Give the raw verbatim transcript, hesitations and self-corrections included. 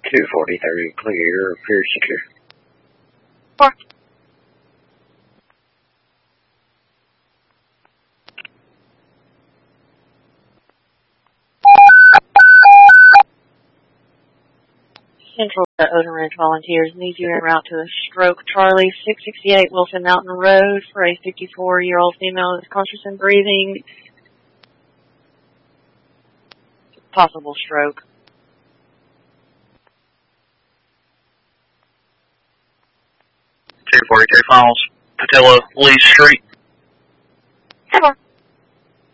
two forty-three, clear, appears secure. Four. Central Odin Ranch volunteers need you en route to a stroke. Charlie, six sixty-eight Wilson Mountain Road for a fifty-four-year-old female who is conscious and breathing. Possible stroke. two forty-two Falls, Patilla, Lee Street. Four.